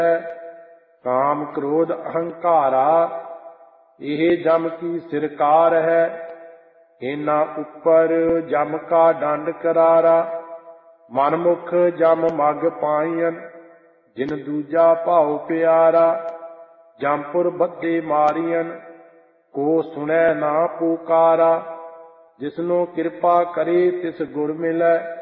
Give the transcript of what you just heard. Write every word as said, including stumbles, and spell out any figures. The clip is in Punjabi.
ਕਾਮ ਕ੍ਰੋਧ ਅਹੰਕਾਰਾ ਇਹ ਜਮ ਕੀ ਸਿਰਕਾਰ ਹੈ। ਇਹਨਾਂ ਉੱਪਰ ਜਮ ਕਾ ਡੰਡ ਕਰਾਰਾ ਮਨਮੁਖ ਜਮ ਮਗ ਪਾਈਨ ਜਿਨ ਦੂਜਾ ਭਾਉ ਪਿਆਰਾ। ਜਮਪੁਰ ਬੱਧੇ ਮਾਰੀਨ ਕੋ ਸੁਣੈ ਨਾ ਪੁਕਾਰਾ ਜਿਸਨੂੰ ਕਿਰਪਾ ਕਰੇ ਤਿਸ ਗੁਰ ਮਿਲੈ।